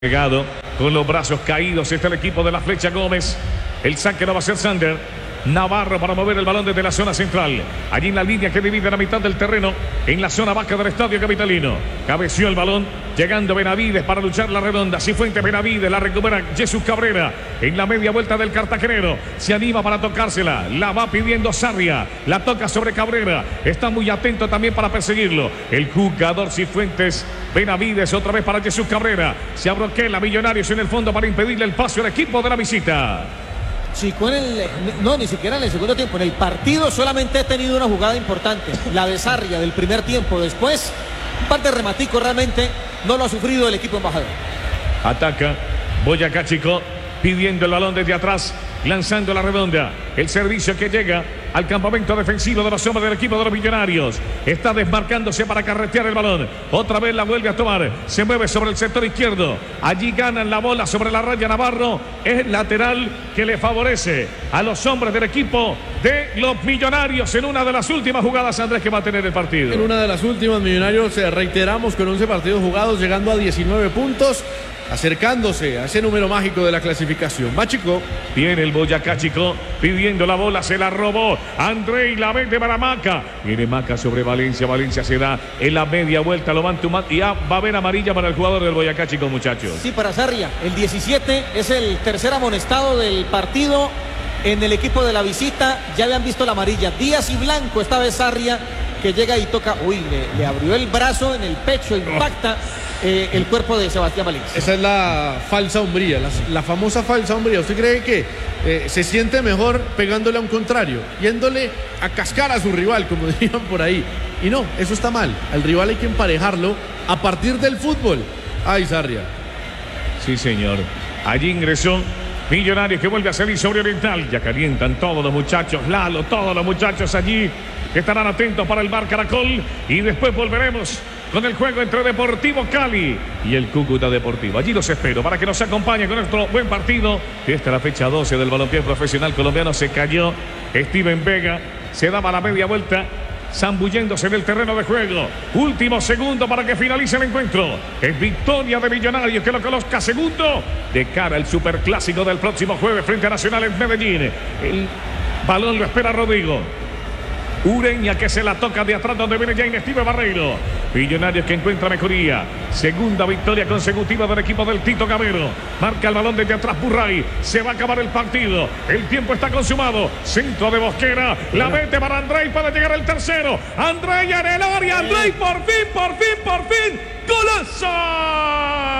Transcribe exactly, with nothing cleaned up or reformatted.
Llegado con los brazos caídos está el equipo de la Flecha Gómez. El saque lo va a hacer Sander Navarro para mover el balón desde la zona central. Allí en la línea que divide la mitad del terreno, en la zona baja del estadio capitalino. Cabeció el balón, llegando Benavides para luchar la redonda. Cifuentes, Benavides, la recupera Jesús Cabrera. En la media vuelta del cartagenero, se anima para tocársela. La va pidiendo Sarria, la toca sobre Cabrera. Está muy atento también para perseguirlo. El jugador Cifuentes, Benavides otra vez para Jesús Cabrera. Se abroquela Millonarios en el fondo para impedirle el paso al equipo de la visita. Chico, en el, no, ni siquiera en el segundo tiempo. En el partido solamente ha tenido una jugada importante, la de Sarria del primer tiempo. Después, un par de rematicos realmente no lo ha sufrido el equipo embajador. Ataca Boyacá Chico, pidiendo el balón desde atrás, lanzando la redonda. El servicio que llega al campamento defensivo de los hombres del equipo de los Millonarios. Está desmarcándose para carretear el balón. Otra vez la vuelve a tomar. Se mueve sobre el sector izquierdo. Allí ganan la bola sobre la raya Navarro. Es lateral que le favorece a los hombres del equipo de los Millonarios en una de las últimas jugadas, Andrés, que va a tener el partido. En una de las últimas, Millonarios, eh, reiteramos, con once partidos jugados, llegando a diecinueve puntos, acercándose a ese número mágico de la clasificación. Va Chico. Viene el Boyacá Chico pidiendo la bola, se la robó André y la vende para Maca. Viene Maca sobre Valencia, Valencia se da en la media vuelta, lo van tomando y ya va a haber amarilla para el jugador del Boyacá Chico, muchachos. Sí, para Sarria, el diecisiete es el tercer amonestado del partido en el equipo de la visita. Ya habían visto la amarilla, Díaz y Blanco, esta vez Sarria que llega y toca, uy, le, le abrió el brazo en el pecho, impacta eh, el cuerpo de Sebastián Valencia. Esa es la falsa hombría, la, la famosa falsa hombría. ¿Usted cree que eh, se siente mejor pegándole a un contrario, yéndole a cascar a su rival, como dirían por ahí? Y no, eso está mal. Al rival hay que emparejarlo a partir del fútbol. Ay, Sarria. Sí, señor. Allí ingresó Millonarios, que vuelve a salir sobre Oriental. Ya calientan todos los muchachos, Lalo, todos los muchachos allí que estarán atentos para el Bar Caracol. Y después volveremos con el juego entre Deportivo Cali y el Cúcuta Deportivo. Allí los espero para que nos acompañen con nuestro buen partido. Esta es la fecha doce del balompié profesional colombiano. Se cayó Steven Vega, se daba la media vuelta, zambulléndose en el terreno de juego. Último segundo para que finalice el encuentro. Es victoria de Millonarios, que lo coloca segundo de cara al superclásico del próximo jueves frente a Nacional en Medellín. El balón lo espera Rodrigo Ureña, que se la toca de atrás donde viene Jaime Steve Barreiro. Millonarios que encuentra mejoría. Segunda victoria consecutiva del equipo del Tito Gamero. Marca el balón desde atrás Burray. Se va a acabar el partido. El tiempo está consumado. Centro de Bosquera. La mete para André para llegar el tercero. André en el área. André por fin, por fin, por fin. ¡Golazo!